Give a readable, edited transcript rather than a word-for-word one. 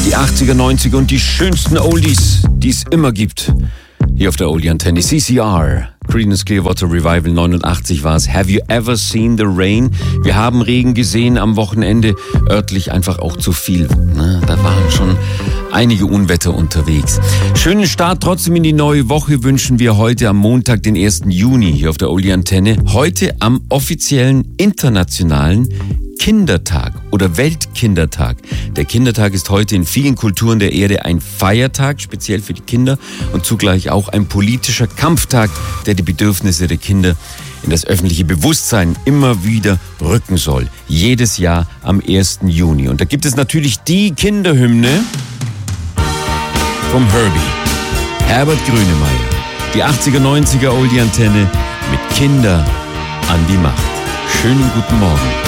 Die 80er, 90er und die schönsten Oldies, die es immer gibt. Hier auf der Oldie-Antenne. CCR, Creedence Clearwater Revival 89 war es. Have you ever seen the rain? Wir haben Regen gesehen am Wochenende. Örtlich einfach auch zu viel. Da waren schon einige Unwetter unterwegs. Schönen Start trotzdem in die neue Woche wünschen wir heute am Montag, den 1. Juni hier auf der Oldie-Antenne. Heute am offiziellen internationalen Kindertag oder Weltkindertag. Der Kindertag ist heute in vielen Kulturen der Erde ein Feiertag, speziell für die Kinder und zugleich auch ein politischer Kampftag, der die Bedürfnisse der Kinder in das öffentliche Bewusstsein immer wieder rücken soll. Jedes Jahr am 1. Juni. Und da gibt es natürlich die Kinderhymne vom Herbie, Herbert Grönemeyer. Die 80er, 90er Oldie-Antenne mit Kinder an die Macht. Schönen guten Morgen.